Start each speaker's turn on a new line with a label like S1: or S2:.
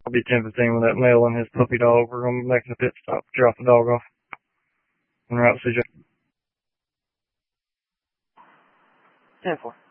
S1: It'll be 10:15 with that male and his puppy dog. We're going to be making a pit stop, drop the dog off. En route, CJ.
S2: 10-4.